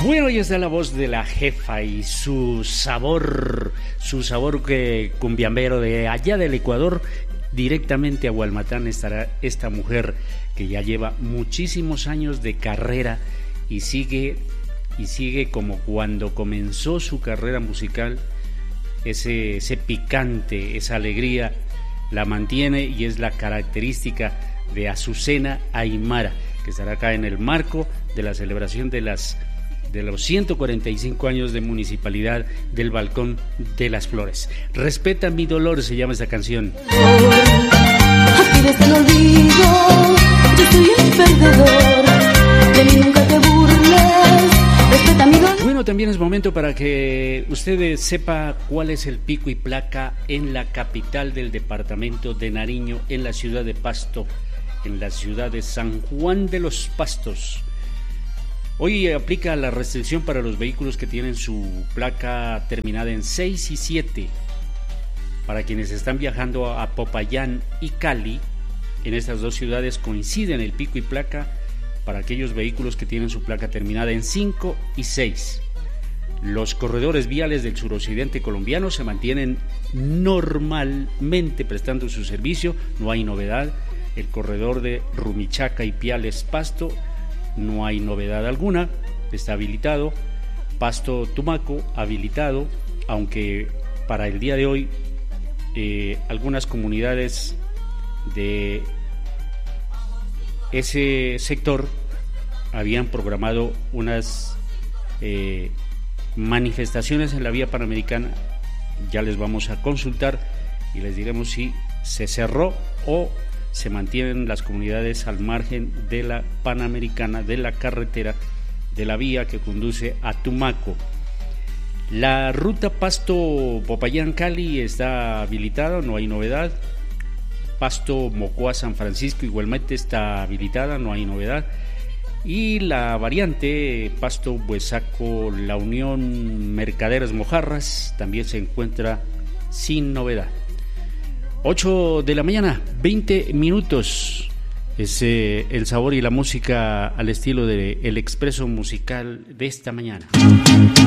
Bueno, y está la voz de la jefa y su sabor que cumbiambero de allá del Ecuador. Directamente a Hualmatán estará esta mujer que ya lleva muchísimos años de carrera y sigue como cuando comenzó su carrera musical. Ese picante, esa alegría la mantiene y es la característica de Azucena Aymara, que estará acá en el marco de la celebración de los 145 años de municipalidad del Balcón de las Flores. Respeta mi dolor, se llama esta canción. Aquí desde el olvido, yo soy el perdedor, de mí nunca te burles, respeta mi dolor. Bueno, también es momento para que ustedes sepa cuál es el pico y placa en la capital del departamento de Nariño, en la ciudad de Pasto, en la ciudad de San Juan de los Pastos. Hoy aplica la restricción para los vehículos que tienen su placa terminada en 6 y 7. Para quienes están viajando a Popayán y Cali, en estas dos ciudades coinciden el pico y placa para aquellos vehículos que tienen su placa terminada en 5 y 6. Los corredores viales del suroccidente colombiano se mantienen normalmente prestando su servicio, no hay novedad. El corredor de Rumichaca y Piales Pasto, no hay novedad alguna, está habilitado. Pasto Tumaco, habilitado, aunque para el día de hoy algunas comunidades de ese sector habían programado unas manifestaciones en la vía panamericana. Ya les vamos a consultar y les diremos si se cerró o se mantienen las comunidades al margen de la panamericana, de la carretera, de la vía que conduce a Tumaco. La ruta Pasto-Popayán-Cali está habilitada, no hay novedad. Pasto-Mocoa-San Francisco igualmente está habilitada, no hay novedad. Y la variante Pasto-Buesaco-La Unión Mercaderes-Mojarras también se encuentra sin novedad. 8 de la mañana, 20 minutos. Es el sabor y la música al estilo del expreso musical de esta mañana.